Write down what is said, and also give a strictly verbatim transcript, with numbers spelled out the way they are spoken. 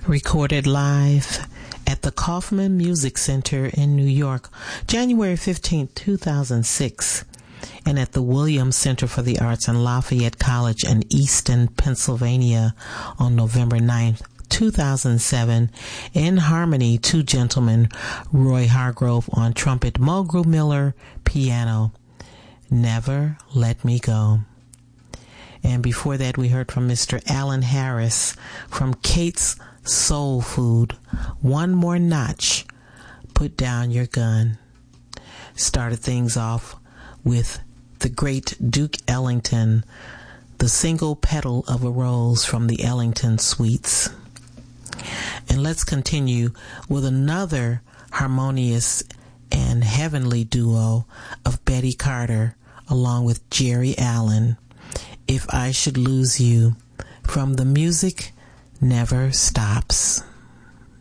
Recorded live at the Kaufman Music Center in New York, January fifteenth, two thousand six, and at the Williams Center for the Arts in Lafayette College in Easton, Pennsylvania on November ninth, two thousand seven. In harmony, two gentlemen, Roy Hargrove on trumpet, Mulgrew Miller piano, Never Let Me Go. And before that, we heard from Mister Alan Harris from Kate's Soul Food, One More Notch, Put Down Your Gun. Started things off with the great Duke Ellington, The Single Petal of a Rose from the Ellington Suites. And let's continue with another harmonious and heavenly duo of Betty Carter along with Jerry Allen, If I Should Lose You, from The Music Never Stops.